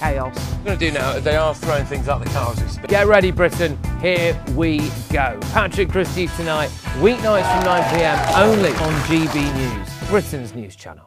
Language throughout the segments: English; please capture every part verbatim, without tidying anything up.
chaos. What we're going to do now, they are throwing things up the car as we speak. Get ready, Britain. Here we go. Patrick Christie tonight, weeknights from nine p m only on G B News, Britain's news channel.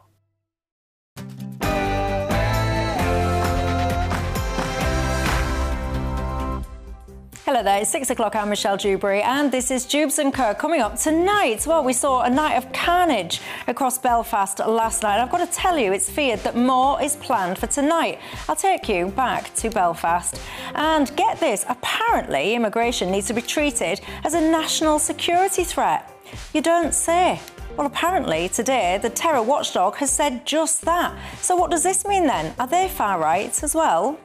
Hello there, it's six o'clock, I'm Michelle Dewberry and this is Jubes and Co. Coming up tonight, well, we saw a night of carnage across Belfast last night. I've got to tell you, it's feared that more is planned for tonight. I'll take you back to Belfast. And get this, apparently immigration needs to be treated as a national security threat. You don't say. Well, apparently today the terror watchdog has said just that. So what does this mean then? Are they far right as well?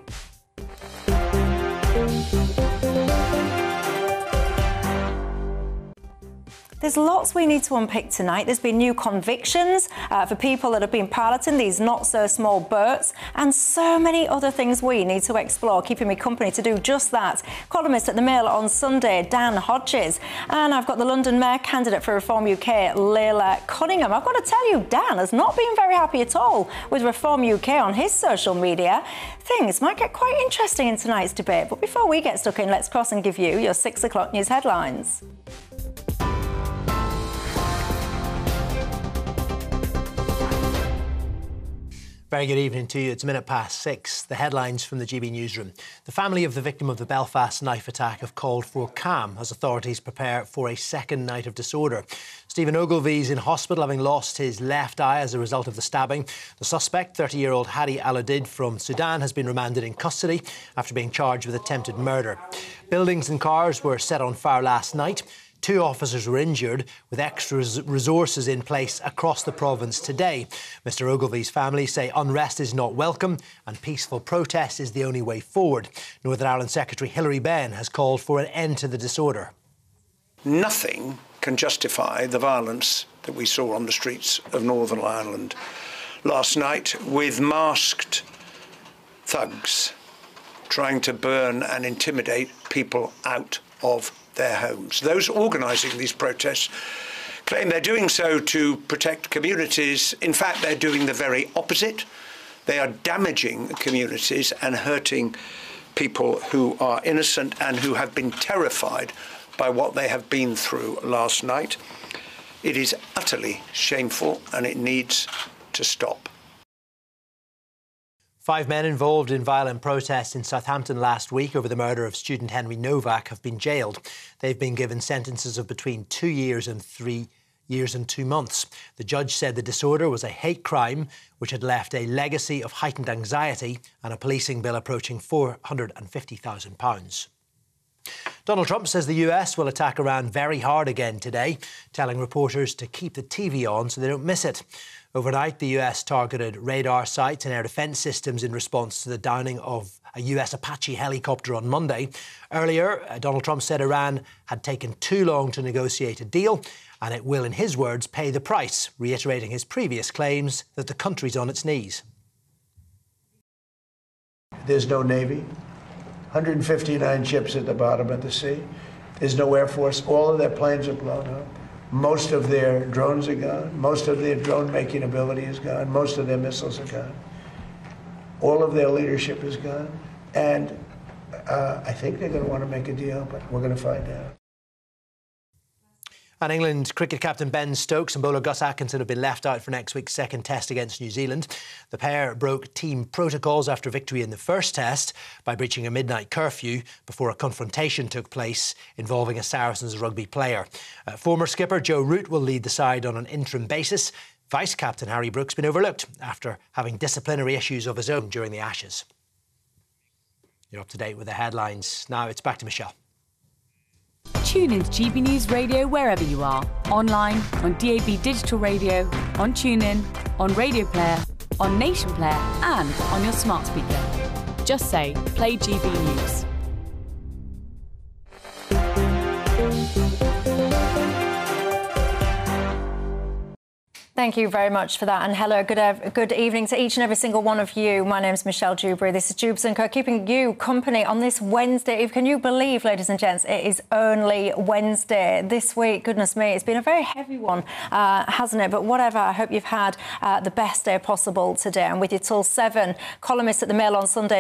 There's lots we need to unpick tonight. There's been new convictions uh, for people that have been piloting these not-so-small boats and so many other things we need to explore. Keeping me company to do just that, columnist at The Mail on Sunday, Dan Hodges. And I've got the London Mayor candidate for Reform U K, Layla Cunningham. I've got to tell you, Dan has not been very happy at all with Reform U K on his social media. Things might get quite interesting in tonight's debate. But before we get stuck in, let's cross and give you your six o'clock news headlines. Very good evening to you. It's a minute past six. The headlines from the G B newsroom. The family of the victim of the Belfast knife attack have called for calm as authorities prepare for a second night of disorder. Stephen Ogilvie is in hospital having lost his left eye as a result of the stabbing. The suspect, thirty-year-old Hadi Al-Adid from Sudan, has been remanded in custody after being charged with attempted murder. Buildings and cars were set on fire last night. Two officers were injured, with extra resources in place across the province today. Mister Ogilvie's family say unrest is not welcome and peaceful protest is the only way forward. Northern Ireland Secretary Hilary Benn has called for an end to the disorder. Nothing can justify the violence that we saw on the streets of Northern Ireland last night, with masked thugs trying to burn and intimidate people out of their homes. Those organising these protests claim they're doing so to protect communities. In fact, they're doing the very opposite. They are damaging communities and hurting people who are innocent and who have been terrified by what they have been through last night. It is utterly shameful and it needs to stop. Five men involved in violent protests in Southampton last week over the murder of student Henry Novak have been jailed. They've been given sentences of between two years and three years and two months. The judge said the disorder was a hate crime which had left a legacy of heightened anxiety and a policing bill approaching four hundred fifty thousand pounds. Donald Trump says the U S will attack Iran very hard again today, telling reporters to keep the T V on so they don't miss it. Overnight, the U S targeted radar sites and air defence systems in response to the downing of a U S Apache helicopter on Monday. Earlier, Donald Trump said Iran had taken too long to negotiate a deal and it will, in his words, pay the price, reiterating his previous claims that the country's on its knees. There's no Navy, one hundred fifty-nine ships at the bottom of the sea. There's no Air Force. All of their planes are blown up. Most of their drones are gone. Most of their drone-making ability is gone. Most of their missiles are gone. All of their leadership is gone. And uh, I think they're going to want to make a deal, but we're going to find out. And England cricket captain Ben Stokes and bowler Gus Atkinson have been left out for next week's second test against New Zealand. The pair broke team protocols after victory in the first test by breaching a midnight curfew before a confrontation took place involving a Saracens rugby player. Uh, former skipper Joe Root will lead the side on an interim basis. Vice-captain Harry Brook's been overlooked after having disciplinary issues of his own during the Ashes. You're up to date with the headlines. Now it's back to Michelle. Tune in to G B News Radio wherever you are. Online, on D A B Digital Radio, on TuneIn, on Radio Player, on Nation Player and on your smart speaker. Just say, play G B News. Thank you very much for that, and hello, good ev- good evening to each and every single one of you. My name's Michelle Dewberry. This is Jubes and Co, keeping you company on this Wednesday. Can you believe, ladies and gents, it is only Wednesday this week? Goodness me, it's been a very heavy one, uh, hasn't it? But whatever, I hope you've had uh, the best day possible today. And with you till seven, columnist at The Mail on Sunday,